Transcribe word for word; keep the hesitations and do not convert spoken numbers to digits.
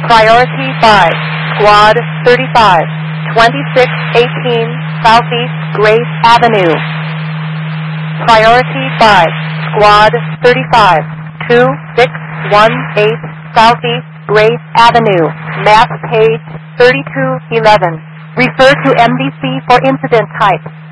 Priority five, Squad thirty-five, twenty-six eighteen Southeast Grace Avenue. Priority five, Squad thirty-five, two six one eight Southeast Grace Avenue, map page thirty-two eleven. Refer to M D C for incident type.